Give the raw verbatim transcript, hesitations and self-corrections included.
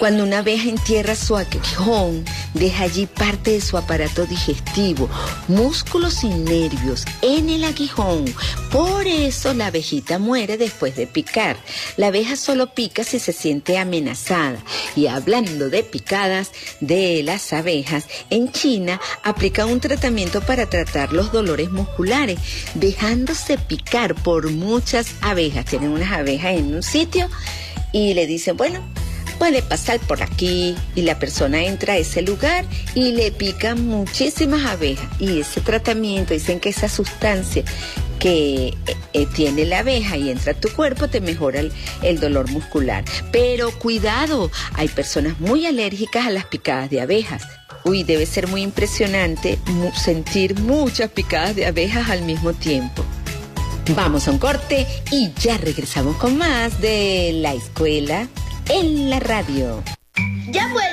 Cuando una abeja entierra su aguijón, deja allí parte de su aparato digestivo, músculos y nervios en el aguijón. Por eso la abejita muere después de picar. La abeja solo pica si se siente amenazada. Y hablando de picadas de las abejas, en China aplican un tratamiento para tratar los dolores musculares, dejándose picar por muchas abejas. Tienen unas abejas en un sitio y le dicen, bueno, puede pasar por aquí, y la persona entra a ese lugar y le pican muchísimas abejas. Y ese tratamiento, dicen que esa sustancia que eh, tiene la abeja y entra a tu cuerpo te mejora el, el dolor muscular. Pero cuidado, hay personas muy alérgicas a las picadas de abejas. Uy, debe ser muy impresionante mu- sentir muchas picadas de abejas al mismo tiempo. Vamos a un corte y ya regresamos con más de La Escuela en la Radio. ¡Ya vuelvo!